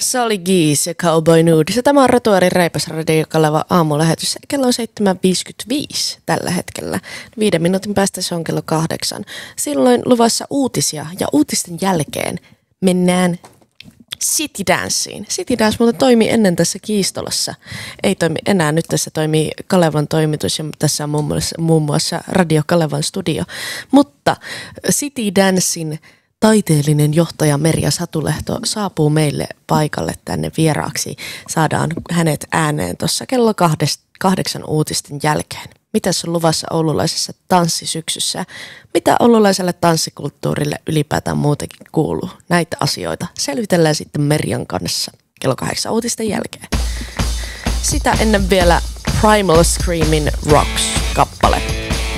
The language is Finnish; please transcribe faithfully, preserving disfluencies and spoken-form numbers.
Se oli Geese ja Cowboy Nude. Tämä on Rotuaarin Reipas Radio Kaleva aamulähetys. Kello on seitsemän viisikymmentäviisi tällä hetkellä. Viiden minuutin päästä se on kello kahdeksan. Silloin luvassa uutisia ja uutisten jälkeen mennään City Danceen. City Dance muuten toimi ennen tässä Kiistolassa. Ei toimi enää. Nyt tässä toimii Kalevan toimitus ja tässä on muun muassa, muun muassa Radio Kalevan studio. Mutta City Dancen taiteellinen johtaja Merja Satulehto saapuu meille paikalle tänne vieraaksi. Saadaan hänet ääneen tuossa kello kahdeksan uutisten jälkeen. Mitäs on luvassa oululaisessa tanssisyksyssä? Mitä oululaiselle tanssikulttuurille ylipäätään muutenkin kuuluu? Näitä asioita selvitellään sitten Merjan kanssa kello kahdeksan uutisten jälkeen. Sitä ennen vielä Primal Screamin' Rocks-kappale.